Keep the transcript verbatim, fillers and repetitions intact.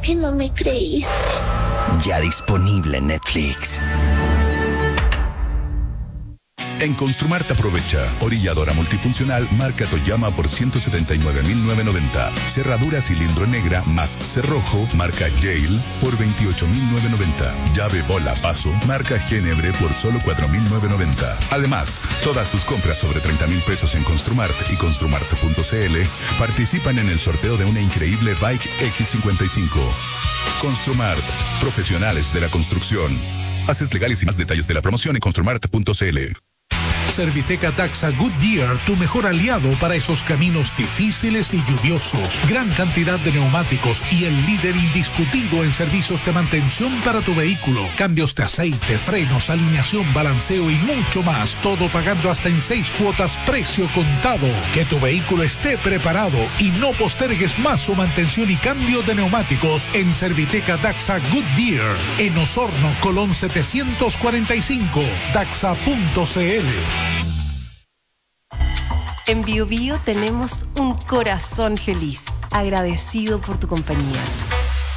que no me creíste. Ya disponible en Netflix. En Construmart aprovecha orilladora multifuncional marca Toyama por ciento setenta y nueve mil novecientos noventa. Cerradura cilindro negra más cerrojo marca Yale por veintiocho mil novecientos noventa. Llave bola paso marca Génebre por solo cuatro mil novecientos noventa. Además, todas tus compras sobre treinta mil pesos en Construmart y construmart punto cl participan en el sorteo de una increíble Bike X cincuenta y cinco. Construmart, profesionales de la construcción. Bases legales y más detalles de la promoción en construmart punto cl. Serviteca Daxa Goodyear, tu mejor aliado para esos caminos difíciles y lluviosos. Gran cantidad de neumáticos y el líder indiscutido en servicios de mantención para tu vehículo. Cambios de aceite, frenos, alineación, balanceo y mucho más. Todo pagando hasta en seis cuotas, precio contado. Que tu vehículo esté preparado y no postergues más su mantención y cambio de neumáticos en Serviteca Daxa Goodyear. En Osorno, Colón setecientos cuarenta y cinco. Daxa punto cl. En Bio Bio tenemos un corazón feliz, agradecido por tu compañía.